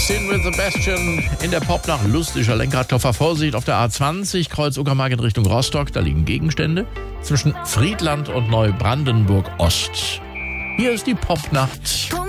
Sin with Sebastian in der Popnacht. Lustiger Lenkradkoffer. Vorsicht auf der A20, Kreuz Uckermark in Richtung Rostock. Da liegen Gegenstände zwischen Friedland und Neubrandenburg Ost. Hier ist die Popnacht.